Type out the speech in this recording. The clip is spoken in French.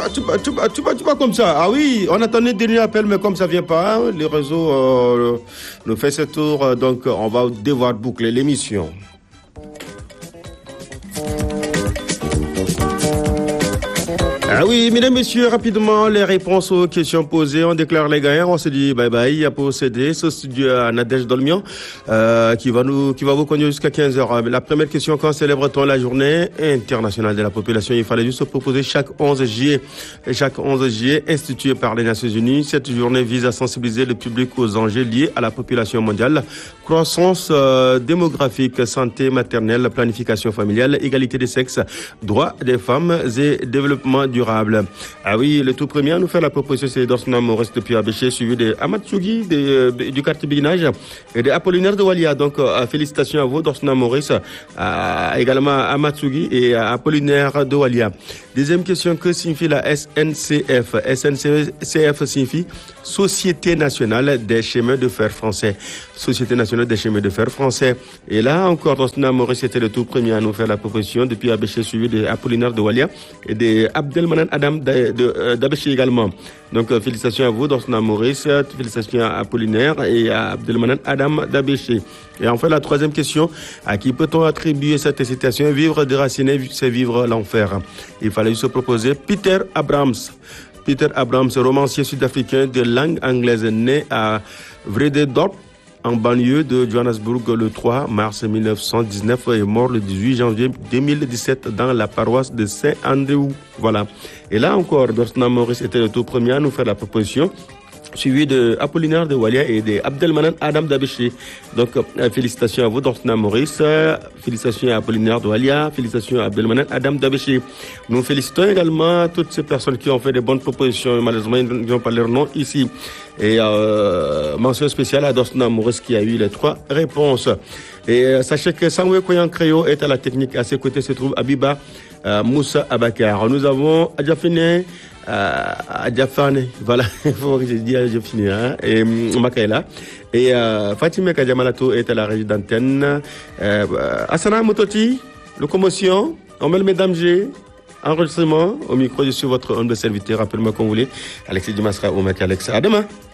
tu vas comme ça. Ah oui, on attendait le dernier appel, mais comme ça vient pas, le réseau nous fait ce tour, donc on va devoir boucler l'émission. Ah oui, mesdames, messieurs, rapidement, les réponses aux questions posées. On déclare les gagnants. On se dit bye bye. À procéder. Ce studio à Nadège Dolmian, qui va vous conduire jusqu'à 15h. La première question, quand célèbre-t-on la journée internationale de la population? Il fallait juste se proposer chaque 11 juillet, instituée par les Nations Unies. Cette journée vise à sensibiliser le public aux enjeux liés à la population mondiale. Croissance démographique, santé maternelle, planification familiale, égalité des sexes, droits des femmes et développement durable. Ah oui, le tout premier à nous faire la proposition, c'est Dorsna Maurice depuis Abéché, suivi de Amatsugi du quartier Béguinage et de Apollinaire de Walia. Donc, félicitations à vous, Dorsna Maurice, également Amatsugi et Apollinaire de Walia. Deuxième question, que signifie la SNCF? SNCF signifie Société nationale des chemins de fer français. Société nationale des chemins de fer français. Et là encore, Dorsna Maurice était le tout premier à nous faire la proposition depuis Abéché, suivi de Apollinaire de Walia et de Abdelmanan Adam d'Abéché également. Donc, félicitations à vous, Dorsna Maurice, félicitations à Apollinaire et à Abdelmanan Adam d'Abéché. Et enfin, la troisième question, à qui peut-on attribuer cette citation? Vivre déraciné, c'est vivre l'enfer. Il fallait se proposer Peter Abrams. Peter Abrams, romancier sud-africain de langue anglaise, né à Vrededorp, en banlieue de Johannesburg, le 3 mars 1919 et mort le 18 janvier 2017 dans la paroisse de Saint-Andrew. Voilà. Et là encore, Dorsna Maurice était le tout premier à nous faire la proposition, suivi de Apollinaire de Walia et de Abdelmanan Adam d'Abéché. Donc, félicitations à vous, Dorsna Maurice, félicitations à Apollinaire de Walia, félicitations à Abdelmanan Adam d'Abéché. Nous félicitons également toutes ces personnes qui ont fait des bonnes propositions. Malheureusement, ils n'ont pas leur nom ici. Et mention spéciale à Dorsna Maurice qui a eu les 3 réponses. Et sachez que Samuel Koyan Créo est à la technique. À ses côtés se trouve Abiba Moussa Abakar. Nous avons Adjafine, Adjafane, voilà, il faut que je dise Adjafine, hein, et Makaela. Et Fatima Kadjamalato est à la régie d'antenne. Asana Mototi, locomotion, on met le mesdames G. Enregistrement, au micro, je suis votre humble serviteur, rappelez-moi quand vous voulez. Alexis Dumasra ou Mac Alex. À demain.